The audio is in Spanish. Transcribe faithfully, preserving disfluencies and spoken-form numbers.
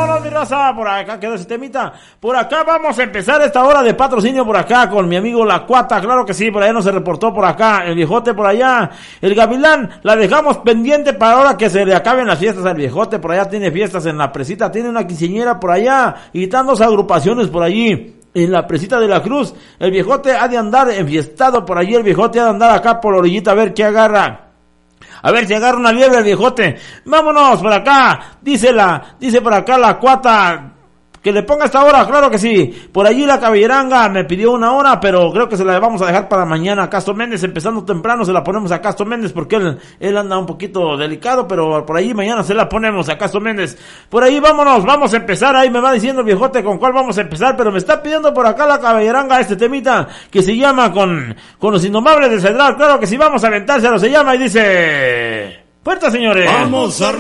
vámonos, mi raza, por acá quedó ese temita. Por acá vamos a empezar esta hora de patrocinio por acá con mi amigo La Cuata, claro que sí, por allá no se reportó por acá, el viejote por allá, el Gavilán, la dejamos pendiente para ahora que se le acaben las fiestas al viejote, por allá tiene fiestas en la presita, tiene una quinceañera por allá, y están dos agrupaciones por allí. En la presita de la Cruz, el viejote ha de andar enfiestado por allí, el viejote ha de andar acá por la orillita a ver qué agarra. A ver si agarra una liebre el viejote. Vámonos por acá. Dice la, dice por acá La Cuata que le ponga esta hora, claro que sí. Por allí la Caballeranga me pidió una hora, pero creo que se la vamos a dejar para mañana a Castro Méndez, empezando temprano se la ponemos a Castro Méndez porque él, él anda un poquito delicado, pero por allí mañana se la ponemos a Castro Méndez. Por ahí vámonos, vamos a empezar, ahí me va diciendo el viejote con cuál vamos a empezar, pero me está pidiendo por acá la Caballeranga este temita que se llama con, con los Indomables de Cedral, claro que sí, vamos a aventárselo, se llama y dice... ¡Puerta, señores! Vamos a